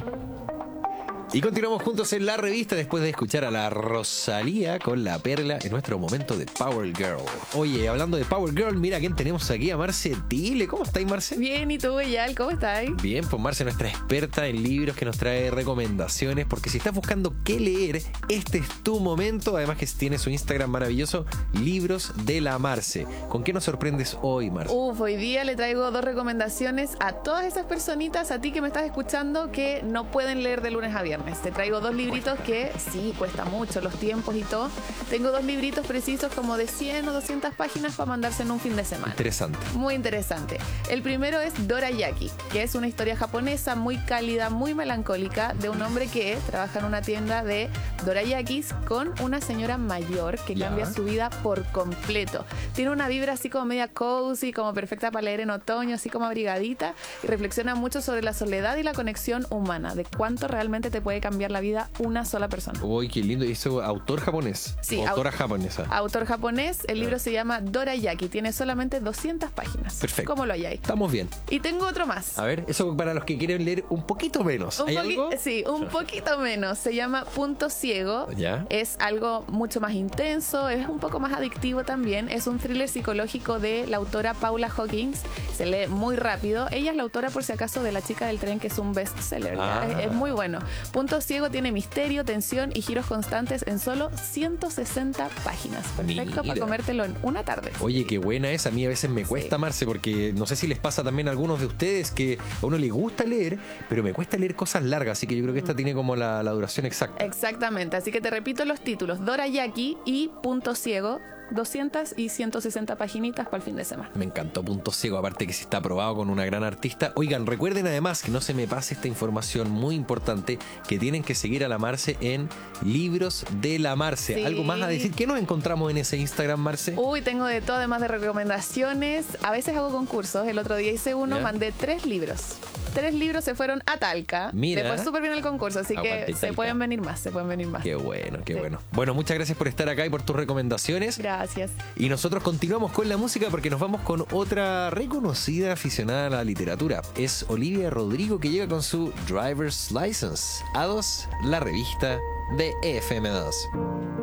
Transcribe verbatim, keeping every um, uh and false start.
Y continuamos juntos en la revista después de escuchar a la Rosalía con La Perla en nuestro momento de Power Girl. Oye, hablando de Power Girl, mira quién tenemos aquí, a Marce Tile. ¿Cómo estáis, Marce? Bien, ¿y tú, Eyal? ¿Cómo estáis? Bien, pues Marce, nuestra experta en libros que nos trae recomendaciones, porque si estás buscando qué leer, este es tu momento. Además que tiene su Instagram maravilloso, Libros de la Marce. ¿Con qué nos sorprendes hoy, Marce? Uf, hoy día le traigo dos recomendaciones a todas esas personitas, a ti que me estás escuchando, que no pueden leer de lunes a viernes. Te traigo dos libritos que sí, cuesta mucho los tiempos y todo. Tengo dos libritos precisos como de cien o doscientas páginas para mandarse en un fin de semana. Interesante. Muy interesante. El primero es Dorayaki, que es una historia japonesa muy cálida, muy melancólica, de un hombre que trabaja en una tienda de dorayakis con una señora mayor que Ya. cambia su vida por completo. Tiene una vibra así como media cozy, como perfecta para leer en otoño, así como abrigadita, y reflexiona mucho sobre la soledad y la conexión humana, de cuánto realmente te puede cambiar la vida una sola persona. Uy, qué lindo. ¿Y eso autor japonés? Sí, ¿O autora au- japonesa? Autor japonés, el libro se llama Dorayaki, tiene solamente doscientas páginas. Perfecto. ¿Cómo lo hay ahí? Estamos bien. Y tengo otro más. A ver, eso para los que quieren leer un poquito menos. Un ¿Hay poqui- algo? Sí, un poquito menos. Se llama Punto Ciego. Ya. Es algo mucho más intenso, es un poco más adictivo también. Es un thriller psicológico de la autora Paula Hawkins. Se lee muy rápido. Ella es la autora, por si acaso, de La chica del tren, que es un bestseller. ¿ya? Ah. Es, es muy bueno. Punto Ciego tiene misterio, tensión y giros constantes en solo ciento sesenta páginas. Perfecto Mira. para comértelo en una tarde. Oye, qué buena es. A mí a veces me cuesta, Marce, porque no sé si les pasa también a algunos de ustedes que a uno le gusta leer, pero me cuesta leer cosas largas, así que yo creo que esta tiene como la, la duración exacta. Exactamente, así que te repito los títulos: Dorayaki y Punto Ciego, doscientas y ciento sesenta paginitas para el fin de semana. Me encantó Punto Ciego, aparte que si está aprobado con una gran artista. Oigan, recuerden además que no se me pase esta información muy importante, que tienen que seguir a la Marce en Libros de la Marce. Sí. ¿Algo más a decir? ¿Qué nos encontramos en ese Instagram, Marce? Uy, tengo de todo, además de recomendaciones. A veces hago concursos. El otro día hice uno, ¿Ya? mandé tres libros. Tres libros se fueron a Talca. Mira. Me fue súper bien el concurso, así Aguante, que se Talca. pueden venir más, se pueden venir más. Qué bueno, qué Sí. bueno. Bueno, muchas gracias por estar acá y por tus recomendaciones. Gracias. Y nosotros continuamos con la música porque nos vamos con otra reconocida aficionada a la literatura. Es Olivia Rodrigo, que llega con su Driver's License. A dos, la revista de F M dos.